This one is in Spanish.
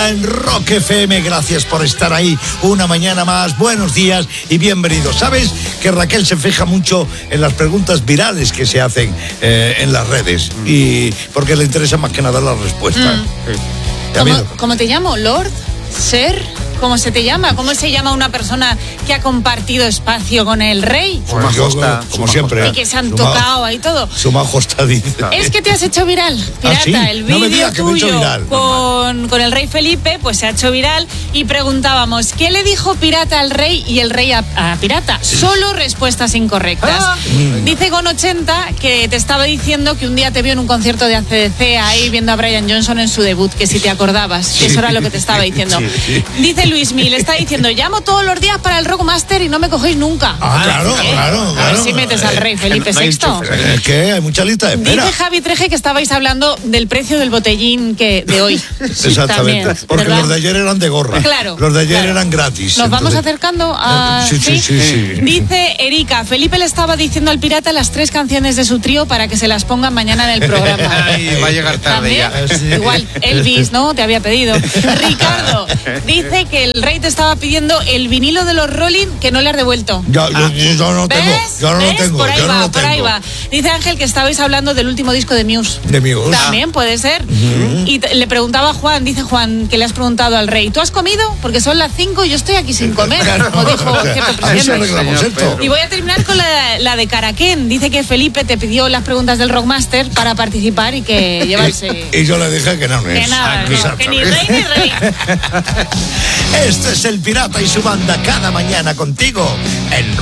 Pirata en Rock FM. Gracias por estar ahí una mañana más. Buenos días y bienvenidos. ¿Sabes que Raquel se fija mucho en las preguntas virales que se hacen en las redes? Y porque le interesa más que nada la respuesta. ¿Cómo te llamo? ¿Lord? ¿Ser? ¿Cómo se te llama? ¿Cómo se llama una persona que ha compartido espacio con el rey? Su majosta, como siempre. Y que se han tocado ahí todo. Su majosta dice. Es que te has hecho viral, Pirata. ¿Sí? El vídeo tuyo con el rey Felipe, pues se ha hecho viral y preguntábamos, ¿qué le dijo Pirata al rey y el rey a Pirata? Solo respuestas incorrectas. Dice Gon80 que te estaba diciendo que un día te vio en un concierto de AC/DC ahí viendo a Brian Johnson en su debut, que si te acordabas, que eso era lo que te estaba diciendo. Dice Luis Mil, está diciendo, llamo todos los días para el Rockmaster y no me cogéis nunca. Claro. A ver si metes al rey Felipe VI. Es que hay mucha lista de espera. Dice Javi Treje que estabais hablando del precio del botellín de hoy. Exactamente. También, porque ¿verdad? Los de ayer eran de gorra. Claro. Los de ayer eran gratis. Nos vamos acercando a... Sí. Dice Erika, Felipe le estaba diciendo al Pirata las 3 canciones de su trío para que se las pongan mañana en el programa. Va a llegar tarde ya. Igual Elvis, ¿no? Te había pedido. Ricardo dice que el rey te estaba pidiendo el vinilo de los Rolling que no le has devuelto. Yo no tengo. Yo no lo tengo. Por ahí va. Dice Ángel que estabais hablando del último disco de Muse. De Muse. También puede ser. Y le preguntaba a Juan, dice Juan, que le has preguntado al rey, ¿tú has comido? Porque son las 5 y yo estoy aquí sin comer. Como dijo cierto presidente. Y voy a terminar con la de Caraquén. Dice que Felipe te pidió las preguntas del Rockmaster para participar y que llevarse... Y yo le dije que no es. Que nada, que ni rey ni rey. Este es el Pirata y su banda cada mañana contigo en